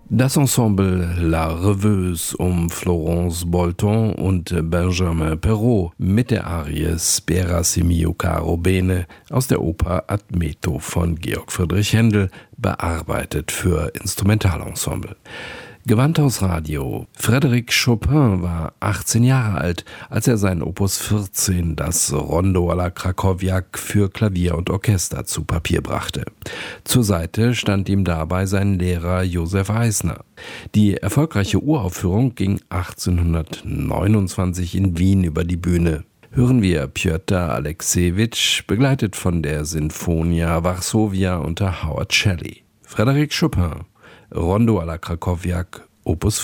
Das Ensemble La Reveuse um Florence Bolton und Benjamin Perrault mit der Arie Spera si mio caro bene aus der Oper Admeto von Georg Friedrich Händel, bearbeitet für Instrumentalensemble. Gewandhaus Radio. Frédéric Chopin war 18 Jahre alt, als er sein Opus 14, das Rondo alla Krakowiak, für Klavier und Orchester zu Papier brachte. Zur Seite stand ihm dabei sein Lehrer Josef Eisner. Die erfolgreiche Uraufführung ging 1829 in Wien über die Bühne. Hören wir Pjotr Aleksejewitsch, begleitet von der Sinfonia Varsovia unter Howard Shelley. Frédéric Chopin, Rondo alla Krakowiak, Opus